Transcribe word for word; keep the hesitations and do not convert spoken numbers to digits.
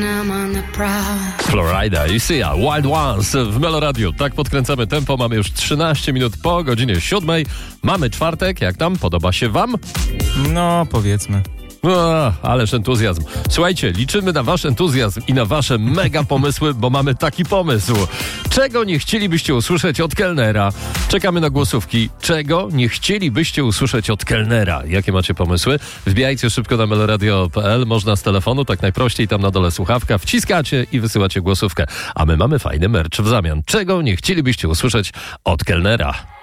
Florida i Sia, Wild Ones w Meloradiu. Tak podkręcamy tempo. Mamy już trzynaście minut po godzinie siódmej. Mamy czwartek. Jak tam? Podoba się wam? No, powiedzmy. O, ależ entuzjazm. Słuchajcie, liczymy na wasz entuzjazm i na wasze mega pomysły, bo mamy taki pomysł. Czego nie chcielibyście usłyszeć od kelnera? Czekamy na głosówki. Czego nie chcielibyście usłyszeć od kelnera? Jakie macie pomysły? Wbijajcie szybko na meloradio kropka p l. Można z telefonu, tak najprościej, tam na dole słuchawka. Wciskacie i wysyłacie głosówkę. A my mamy fajny merch w zamian. Czego nie chcielibyście usłyszeć od kelnera?